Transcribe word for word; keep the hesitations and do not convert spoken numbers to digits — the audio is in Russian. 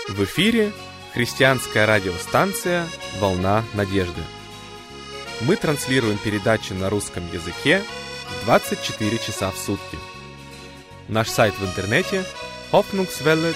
В эфире христианская радиостанция «Волна надежды». Мы транслируем передачи на русском языке двадцать четыре часа в сутки. Наш сайт в интернете hoffnungswelle